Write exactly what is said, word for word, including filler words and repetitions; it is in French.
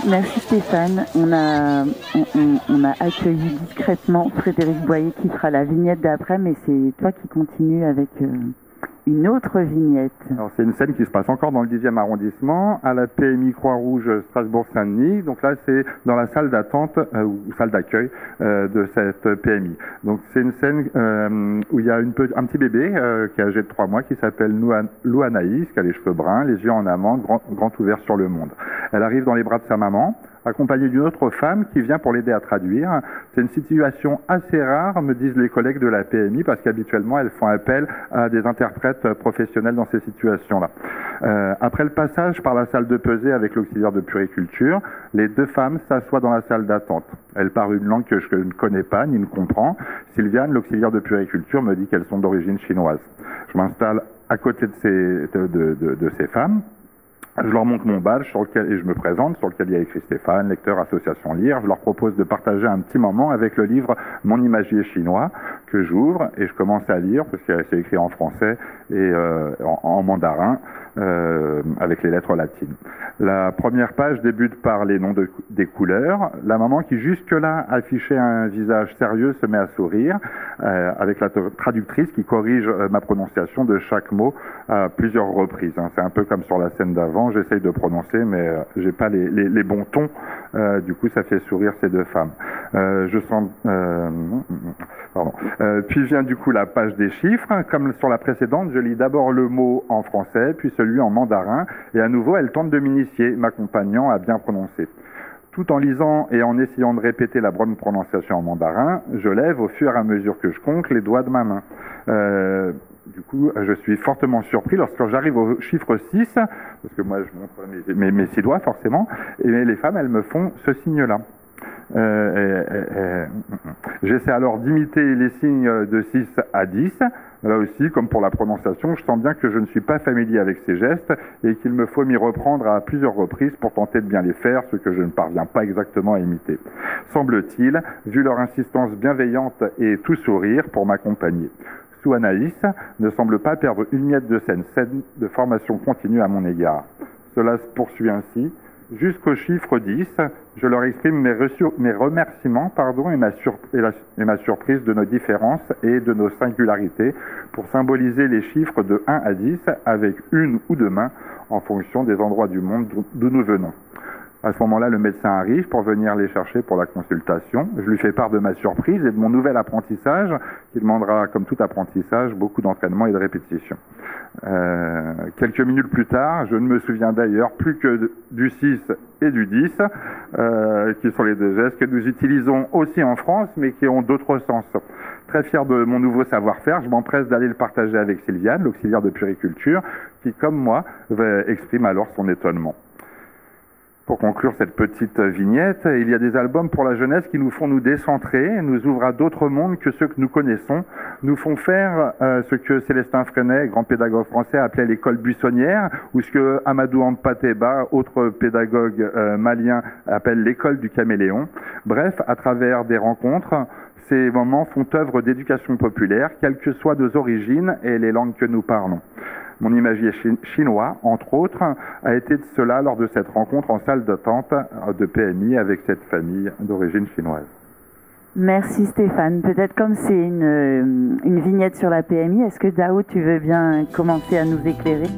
Merci Stéphane. On a, on, on- on a accueilli discrètement Frédéric Boyer qui fera la vignette d'après, mais c'est toi qui continues avec euh, une autre vignette. Alors, c'est une scène qui se passe encore dans le dixième arrondissement, à la P M I Croix-Rouge Strasbourg-Saint-Denis. Donc là, c'est dans la salle d'attente euh, ou salle d'accueil euh, de cette P M I. Donc c'est une scène euh, où il y a une pe- un petit bébé euh, qui est âgé de trois mois qui s'appelle Noua- Lou Anaïs, qui a les cheveux bruns, les yeux en amande, grand, grand ouverts sur le monde. Elle arrive dans les bras de sa maman, accompagnée d'une autre femme qui vient pour l'aider à traduire. C'est une situation assez rare, me disent les collègues de la P M I, parce qu'habituellement, elles font appel à des interprètes professionnels dans ces situations-là. Euh, après le passage par la salle de pesée avec l'auxiliaire de puériculture, les deux femmes s'assoient dans la salle d'attente. Elles parlent une langue que je ne connais pas ni ne comprends. Sylviane, l'auxiliaire de puériculture, me dit qu'elles sont d'origine chinoise. Je m'installe à côté de ces, de, de, de, de ces femmes. Je leur montre mon badge sur lequel, et je me présente, sur lequel il y a écrit Stéphane, lecteur association Lire. Je leur propose de partager un petit moment avec le livre Mon imagier chinois, que j'ouvre et je commence à lire, parce que c'est écrit en français et euh, en, en mandarin, euh, avec les lettres latines. La première page débute par les noms de, des couleurs. La maman, qui jusque-là affichait un visage sérieux, se met à sourire, euh, avec la traductrice qui corrige euh, ma prononciation de chaque mot à plusieurs reprises. Hein. C'est un peu comme sur la scène d'avant. J'essaye de prononcer, mais euh, j'ai pas les, les, les bons tons. Euh, du coup, ça fait sourire ces deux femmes. Euh, je sens... Euh, pardon. Euh, puis vient du coup la page des chiffres. Comme sur la précédente, je lis d'abord le mot en français, puis celui en mandarin. Et à nouveau, elle tente de m'initier, m'accompagnant à bien prononcer. Tout en lisant et en essayant de répéter la bonne prononciation en mandarin, je lève au fur et à mesure que je compte les doigts de ma main. Euh, Du coup, je suis fortement surpris lorsque j'arrive au chiffre six, parce que moi je montre mes, mes, mes six doigts forcément, et les femmes, elles me font ce signe-là. Euh, et, et, et, J'essaie alors d'imiter les signes de six à dix. Là aussi, comme pour la prononciation, je sens bien que je ne suis pas familier avec ces gestes et qu'il me faut m'y reprendre à plusieurs reprises pour tenter de bien les faire, ce que je ne parviens pas exactement à imiter. Semble-t-il, vu leur insistance bienveillante et tout sourire pour m'accompagner. Sou Anaïs ne semble pas perdre une miette de scène, scène de formation continue à mon égard. Cela se poursuit ainsi. Jusqu'au chiffre dix, je leur exprime mes, mes remerciements pardon, et, ma et, la, et ma surprise de nos différences et de nos singularités pour symboliser les chiffres de un à dix avec une ou deux mains en fonction des endroits du monde d'où nous venons. À ce moment-là, le médecin arrive pour venir les chercher pour la consultation. Je lui fais part de ma surprise et de mon nouvel apprentissage, qui demandera, comme tout apprentissage, beaucoup d'entraînement et de répétition. Euh, quelques minutes plus tard, je ne me souviens d'ailleurs plus que du six et du dix, euh, qui sont les deux gestes que nous utilisons aussi en France, mais qui ont d'autres sens. Très fier de mon nouveau savoir-faire, je m'empresse d'aller le partager avec Sylviane, l'auxiliaire de puériculture, qui, comme moi, exprime alors son étonnement. Pour conclure cette petite vignette, il y a des albums pour la jeunesse qui nous font nous décentrer, nous ouvrent à d'autres mondes que ceux que nous connaissons, nous font faire euh, ce que Célestin Freinet, grand pédagogue français, appelait l'école buissonnière, ou ce que Amadou Hampâté-Bâ, autre pédagogue euh, malien, appelle l'école du caméléon. Bref, à travers des rencontres, ces moments font œuvre d'éducation populaire, quelles que soient nos origines et les langues que nous parlons. Mon imagier chinois, entre autres, a été de cela lors de cette rencontre en salle d'attente de P M I avec cette famille d'origine chinoise. Merci Stéphane. Peut-être comme c'est une, une vignette sur la P M I, est-ce que Dao, tu veux bien commencer à nous éclairer ?